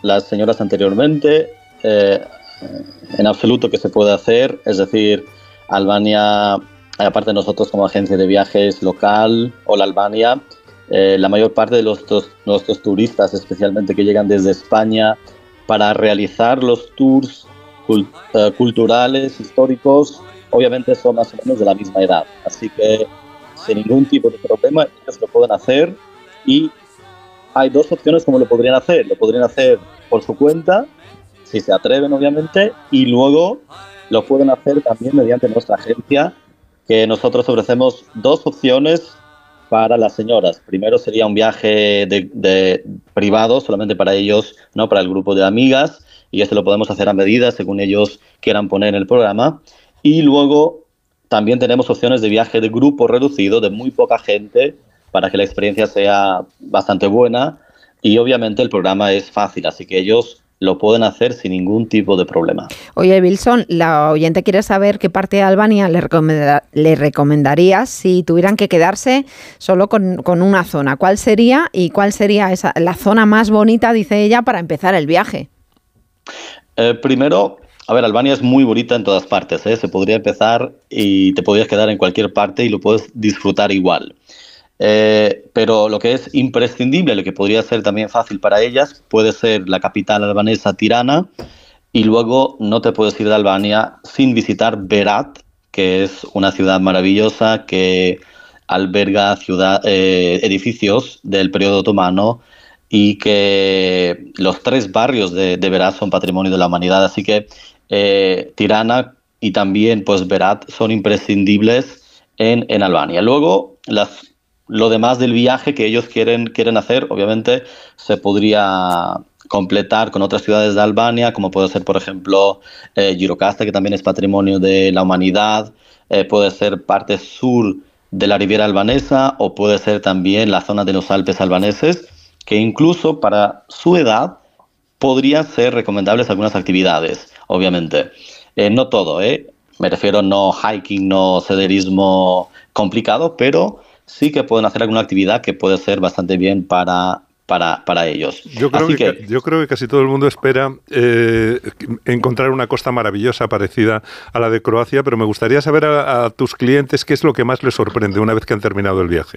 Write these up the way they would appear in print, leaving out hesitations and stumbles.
las señoras anteriormente, en absoluto que se puede hacer. Es decir, Albania, aparte de nosotros como agencia de viajes local, Hola Albania, la mayor parte de nuestros turistas, especialmente que llegan desde España para realizar los tours culturales, históricos, obviamente son más o menos de la misma edad. Así que sin ningún tipo de problema ellos lo pueden hacer, y hay dos opciones como lo podrían hacer. Lo podrían hacer por su cuenta, si se atreven obviamente, y luego lo pueden hacer también mediante nuestra agencia, que nosotros ofrecemos dos opciones para las señoras. Primero sería un viaje de privado, solamente para ellos, no para el grupo de amigas, y este lo podemos hacer a medida según ellos quieran poner en el programa. Y luego también tenemos opciones de viaje de grupo reducido, de muy poca gente, para que la experiencia sea bastante buena, y obviamente el programa es fácil, así que ellos lo pueden hacer sin ningún tipo de problema. Oye, Wilson, la oyente quiere saber qué parte de Albania le recomendarías si tuvieran que quedarse solo con una zona. ¿Cuál sería y cuál sería la zona más bonita, dice ella, para empezar el viaje? Primero, a ver, Albania es muy bonita en todas partes, ¿eh? Se podría empezar y te podrías quedar en cualquier parte y lo puedes disfrutar igual. Pero lo que es imprescindible, lo que podría ser también fácil para ellas, puede ser la capital albanesa, Tirana, y luego no te puedes ir de Albania sin visitar Berat, que es una ciudad maravillosa que alberga edificios del periodo otomano, y que los 3 barrios de Berat son patrimonio de la humanidad. Así que Tirana y también pues Berat son imprescindibles en Albania. Luego lo demás del viaje que ellos quieren hacer, obviamente, se podría completar con otras ciudades de Albania, como puede ser, por ejemplo, Gjirokastra, que también es patrimonio de la humanidad, puede ser parte sur de la Riviera albanesa, o puede ser también la zona de los Alpes albaneses, que incluso para su edad podrían ser recomendables algunas actividades, obviamente. No todo, me refiero no hiking, no senderismo complicado, pero sí que pueden hacer alguna actividad que puede ser bastante bien para ellos. Yo creo que casi todo el mundo espera encontrar una costa maravillosa parecida a la de Croacia, pero me gustaría saber a tus clientes qué es lo que más les sorprende una vez que han terminado el viaje.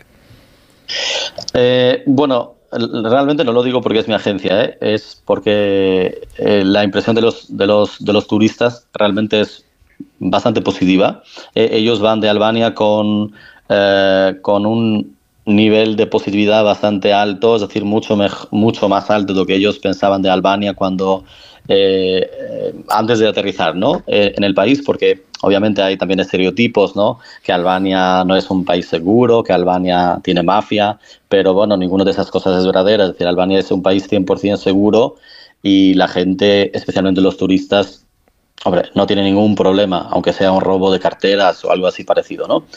Bueno, realmente no lo digo porque es mi agencia, es porque la impresión de los turistas realmente es bastante positiva. Ellos van de Albania con un nivel de positividad bastante alto, es decir, mucho más alto de lo que ellos pensaban de Albania cuando antes de aterrizar, ¿no? En el país, porque obviamente hay también estereotipos, ¿no? Que Albania no es un país seguro, que Albania tiene mafia, pero bueno, ninguna de esas cosas es verdadera. Es decir, Albania es un país 100% seguro, y la gente, especialmente los turistas, hombre, no tiene ningún problema, aunque sea un robo de carteras o algo así parecido, ¿no?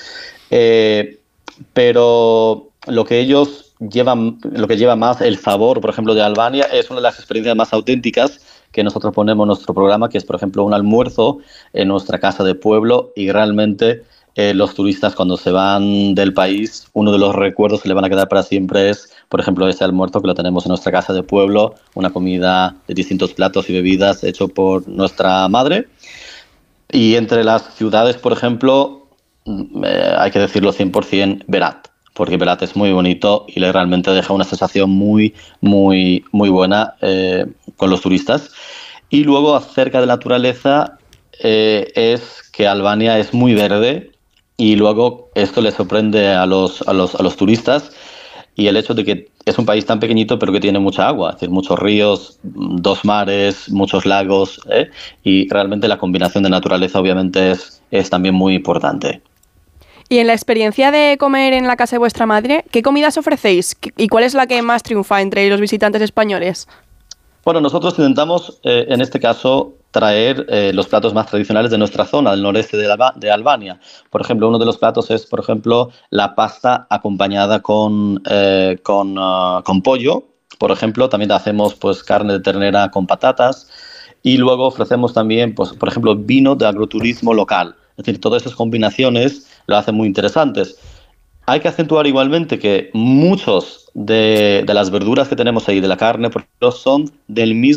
Pero lo que lleva más el sabor, por ejemplo, de Albania, es una de las experiencias más auténticas que nosotros ponemos en nuestro programa, que es, por ejemplo, un almuerzo en nuestra casa de pueblo, y realmente los turistas, cuando se van del país, uno de los recuerdos que le van a quedar para siempre es, por ejemplo, ese almuerzo que lo tenemos en nuestra casa de pueblo, una comida de distintos platos y bebidas hecho por nuestra madre. Y entre las ciudades, por ejemplo, hay que decirlo 100%, Berat, porque Berat es muy bonito y realmente deja una sensación muy, muy, muy buena con los turistas. Y luego, acerca de la naturaleza, es que Albania es muy verde, y luego esto le sorprende a los turistas, y el hecho de que es un país tan pequeñito pero que tiene mucha agua, es decir, muchos ríos, 2 mares, muchos lagos, y realmente la combinación de naturaleza obviamente es también muy importante. Y en la experiencia de comer en la casa de vuestra madre, ¿qué comidas ofrecéis? ¿Y cuál es la que más triunfa entre los visitantes españoles? Bueno, nosotros intentamos, en este caso, traer los platos más tradicionales de nuestra zona, del noreste de Albania. Por ejemplo, uno de los platos es, por ejemplo, la pasta acompañada con pollo. Por ejemplo, también hacemos pues carne de ternera con patatas, y luego ofrecemos también, pues, por ejemplo, vino de agroturismo local. Es decir, todas esas combinaciones lo hacen muy interesantes. Hay que acentuar igualmente que muchos de las verduras que tenemos ahí, de la carne, son del mismo